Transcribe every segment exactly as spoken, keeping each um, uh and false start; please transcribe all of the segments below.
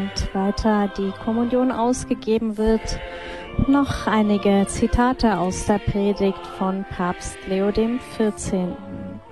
während weiter die Kommunion ausgegeben wird, noch einige Zitate aus der Predigt von Papst Leo dem vierzehnten.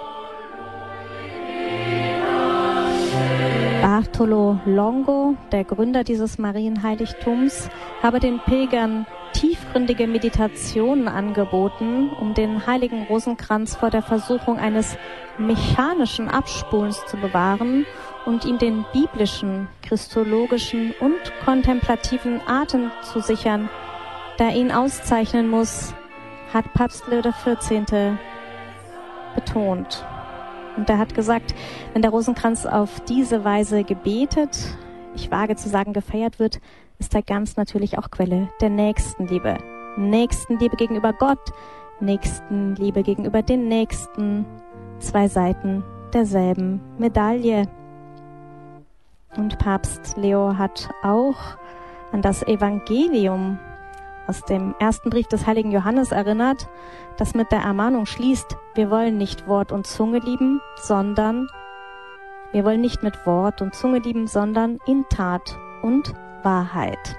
Bartolo Longo, der Gründer dieses Marienheiligtums, habe den Pilgern tiefgründige Meditationen angeboten, um den heiligen Rosenkranz vor der Versuchung eines mechanischen Abspulens zu bewahren und ihm den biblischen, christologischen und kontemplativen Atem zu sichern, der ihn auszeichnen muss, hat Papst Leo der vierzehnte betont. Und er hat gesagt, wenn der Rosenkranz auf diese Weise gebetet, ich wage zu sagen, gefeiert wird, ist er ganz natürlich auch Quelle der Nächstenliebe. Nächstenliebe gegenüber Gott, Nächstenliebe gegenüber den Nächsten, zwei Seiten derselben Medaille. Und Papst Leo hat auch an das Evangelium aus dem ersten Brief des heiligen Johannes erinnert, das mit der Ermahnung schließt, wir wollen nicht Wort und Zunge lieben, sondern wir wollen nicht mit Wort und Zunge lieben, sondern in Tat und Wahrheit.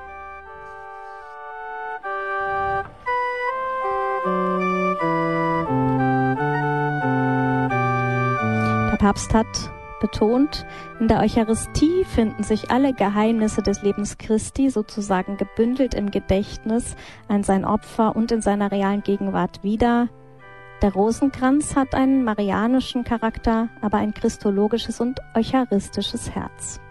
Der Papst hat betont, in der Eucharistie finden sich alle Geheimnisse des Lebens Christi sozusagen gebündelt im Gedächtnis an sein Opfer und in seiner realen Gegenwart wieder. Der Rosenkranz hat einen marianischen Charakter, aber ein christologisches und eucharistisches Herz.